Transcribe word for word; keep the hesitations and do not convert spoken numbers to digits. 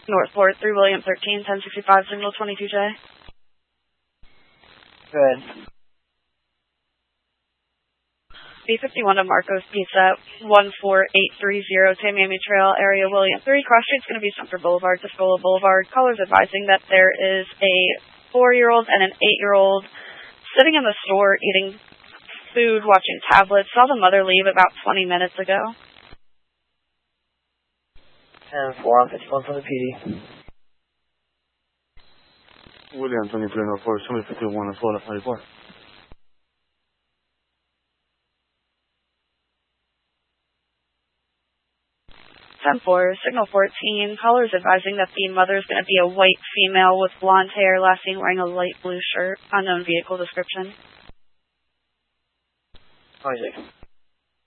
Northport, three William thirteen, ten sixty-five, signal twenty-two J. Good. B fifty-one to Marcos Pizza, one four eight three zero, Tamiami Trail, area William three. Cross street's going to be Sumter Boulevard, Tuscola Boulevard. Callers advising that there is a four-year-old and an eight-year-old sitting in the store eating food, watching tablets. Saw the mother leave about twenty minutes ago. And four on fifty-one from the P D. William twenty-three Northport, somebody fifty-one and Florida forty-four. ten four, signal fourteen. Callers advising that the mother is going to be a white female with blonde hair, last seen wearing a light blue shirt. Unknown vehicle description. twenty-six.